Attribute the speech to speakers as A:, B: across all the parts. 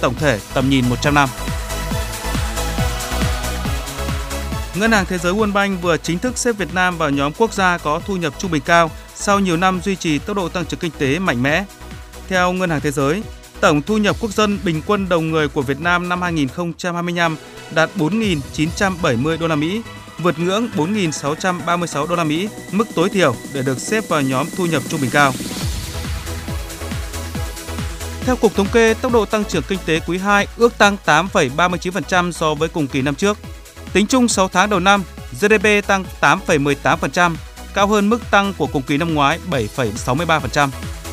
A: tổng thể tầm nhìn 100 năm. Ngân hàng Thế giới World Bank vừa chính thức xếp Việt Nam vào nhóm quốc gia có thu nhập trung bình cao sau nhiều năm duy trì tốc độ tăng trưởng kinh tế mạnh mẽ. Theo Ngân hàng Thế giới, tổng thu nhập quốc dân bình quân đầu người của Việt Nam năm 2025 đạt 4.970 đô la Mỹ, vượt ngưỡng 4.636 đô la Mỹ, mức tối thiểu để được xếp vào nhóm thu nhập trung bình cao. Theo Cục Thống kê, tốc độ tăng trưởng kinh tế quý 2 ước tăng 8,39% so với cùng kỳ năm trước. Tính chung 6 tháng đầu năm, GDP tăng 8,18%, cao hơn mức tăng của cùng kỳ năm ngoái 7,63%.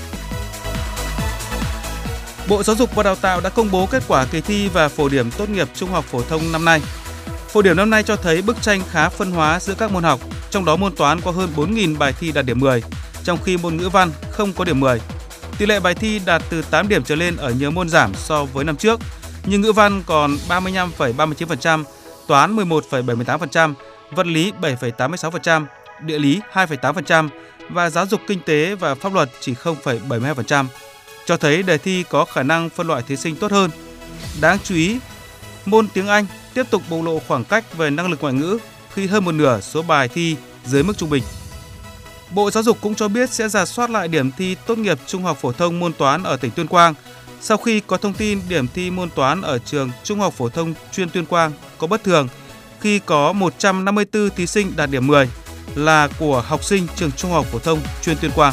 A: Bộ Giáo dục và Đào tạo đã công bố kết quả kỳ thi và phổ điểm tốt nghiệp trung học phổ thông năm nay. Phổ điểm năm nay cho thấy bức tranh khá phân hóa giữa các môn học, trong đó môn toán có hơn 4.000 bài thi đạt điểm 10, trong khi môn ngữ văn không có điểm 10. Tỷ lệ bài thi đạt từ 8 điểm trở lên ở nhiều môn giảm so với năm trước, như ngữ văn còn 35,39%, toán 11,78%, vật lý 7,86%, địa lý 2,8% và giáo dục kinh tế và pháp luật chỉ 0,72%, cho thấy đề thi có khả năng phân loại thí sinh tốt hơn. Đáng chú ý, môn tiếng Anh tiếp tục bộc lộ khoảng cách về năng lực ngoại ngữ khi hơn một nửa số bài thi dưới mức trung bình. Bộ Giáo dục cũng cho biết sẽ rà soát lại điểm thi tốt nghiệp trung học phổ thông môn toán ở tỉnh Tuyên Quang sau khi có thông tin điểm thi môn toán ở trường Trung học phổ thông chuyên Tuyên Quang có bất thường khi có 154 thí sinh đạt điểm 10 là của học sinh trường Trung học phổ thông chuyên Tuyên Quang.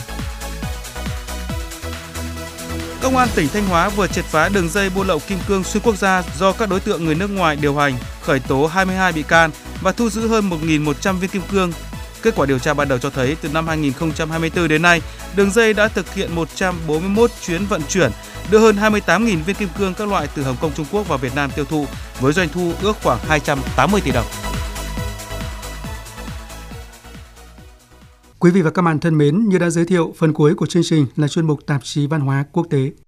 A: Công an tỉnh Thanh Hóa vừa triệt phá đường dây buôn lậu kim cương xuyên quốc gia do các đối tượng người nước ngoài điều hành, khởi tố 22 bị can và thu giữ hơn 1.100 viên kim cương. Kết quả điều tra ban đầu cho thấy từ năm 2024 đến nay, đường dây đã thực hiện 141 chuyến vận chuyển, đưa hơn 28.000 viên kim cương các loại từ Hồng Kông, Trung Quốc vào Việt Nam tiêu thụ với doanh thu ước khoảng 280 tỷ đồng.
B: Quý vị và các bạn thân mến, như đã giới thiệu, phần cuối của chương trình là chuyên mục tạp chí văn hóa quốc tế.